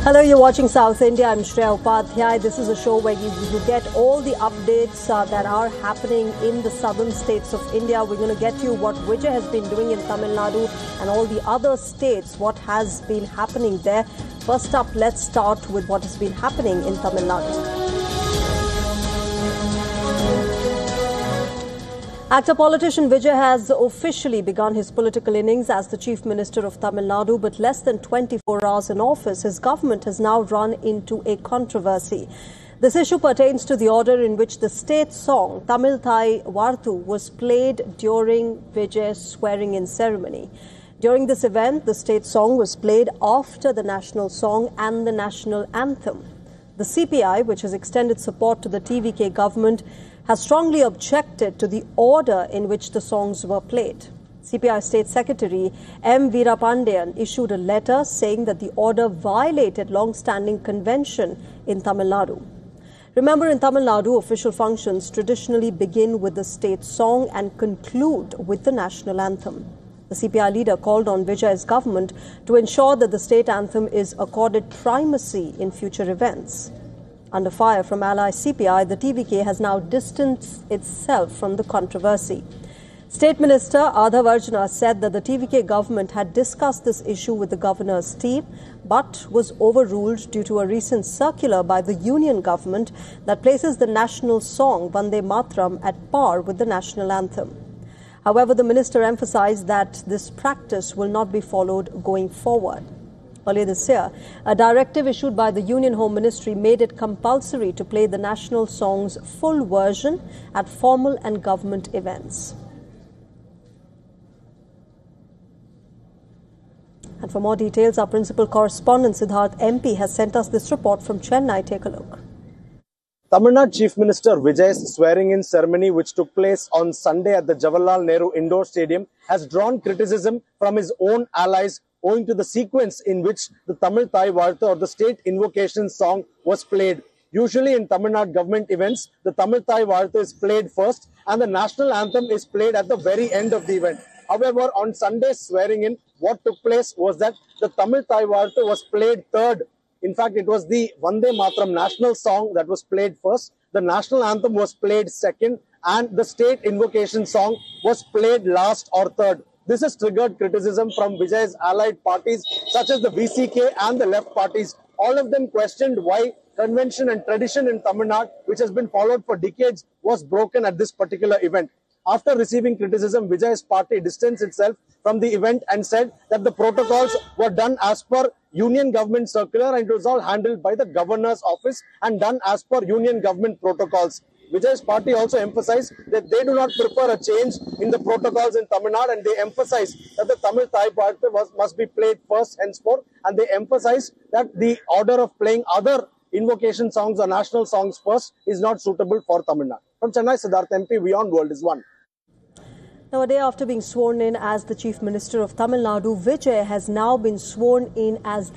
Hello, you're watching South India. I'm Shreya Upadhyay. This is a show where you get all the updates that are happening in the southern states of India. We're going to get you what Vijay has been doing in Tamil Nadu and all the other states, what has been happening there. First up, let's start with what has been happening in Tamil Nadu. Actor-politician Vijay has officially begun his political innings as the Chief Minister of Tamil Nadu, but less than 24 hours in office, his government has now run into a controversy. This issue pertains to the order in which the state song Tamil Thai Varthu was played during Vijay's swearing-in ceremony. During this event, the state song was played after the national song and the national anthem. The CPI, which has extended support to the TVK government, has strongly objected to the order in which the songs were played. CPI State Secretary M. Veerapandiyan issued a letter saying that the order violated long-standing convention in Tamil Nadu. Remember, in Tamil Nadu, official functions traditionally begin with the state song and conclude with the national anthem. The CPI leader called on Vijay's government to ensure that the state anthem is accorded primacy in future events. Under fire from ally CPI, the TVK has now distanced itself from the controversy. State Minister Adhav Arjuna said that the TVK government had discussed this issue with the governor's team, but was overruled due to a recent circular by the union government that places the national song Vande Mataram at par with the national anthem. However, the minister emphasized that this practice will not be followed going forward. Earlier this year, a directive issued by the Union Home Ministry made it compulsory to play the national song's full version at formal and government events. And for more details, our principal correspondent Siddharth MP has sent us this report from Chennai. Take a look. Tamil Nadu Chief Minister Vijay's swearing-in ceremony, which took place on Sunday at the Jawaharlal Nehru Indoor Stadium, has drawn criticism from his own allies owing to the sequence in which the Tamil Thai Varthu or the state invocation song was played. Usually in Tamil Nadu government events, the Tamil Thai Varthu is played first and the national anthem is played at the very end of the event. However, on Sunday's swearing-in, what took place was that the Tamil Thai Varthu was played third. In fact, it was the Vande Mataram national song that was played first. The national anthem was played second and the state invocation song was played last or third. This has triggered criticism from Vijay's allied parties such as the VCK and the left parties. All of them questioned why convention and tradition in Tamil Nadu, which has been followed for decades, was broken at this particular event. After receiving criticism, Vijay's party distanced itself from the event and said that the protocols were done as per union government circular and it was all handled by the governor's office and done as per union government protocols. Vijay's party also emphasized that they do not prefer a change in the protocols in Tamil Nadu, and they emphasize that the Tamil Thai Varthu must be played first henceforth, and they emphasize that the order of playing other invocation songs or national songs first is not suitable for Tamil Nadu. From Chennai, Siddharth MP, WION World is One. Now, a day after being sworn in as the Chief Minister of Tamil Nadu, Vijay has now been sworn in as the